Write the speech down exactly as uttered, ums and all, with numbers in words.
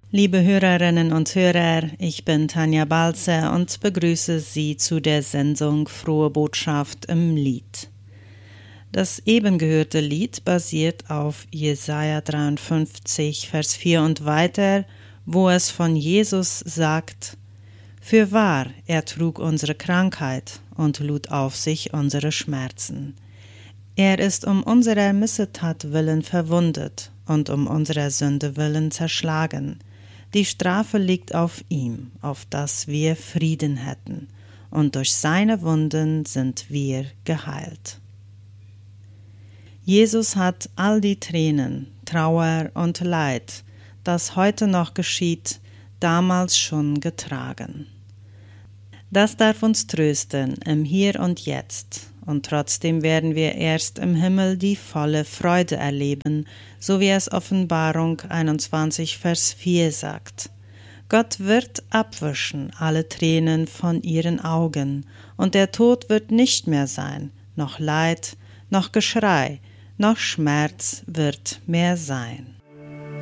Liebe Hörerinnen und Hörer, ich bin Tanja Balzer und begrüße Sie zu der Sendung Frohe Botschaft im Lied. Das eben gehörte Lied basiert auf Jesaja dreiundfünfzig, Vers vier und weiter, wo es von Jesus sagt: Fürwahr, er trug unsere Krankheit und lud auf sich unsere Schmerzen. Er ist um unserer Missetat willen verwundet und um unserer Sünde willen zerschlagen. Die Strafe liegt auf ihm, auf dass wir Frieden hätten, und durch seine Wunden sind wir geheilt. Jesus hat all die Tränen, Trauer und Leid, das heute noch geschieht, damals schon getragen. Das darf uns trösten im Hier und Jetzt, und trotzdem werden wir erst im Himmel die volle Freude erleben, so wie es Offenbarung einundzwanzig, Vers vier sagt. Gott wird abwischen alle Tränen von ihren Augen, und der Tod wird nicht mehr sein, noch Leid, noch Geschrei, noch Schmerz wird mehr sein.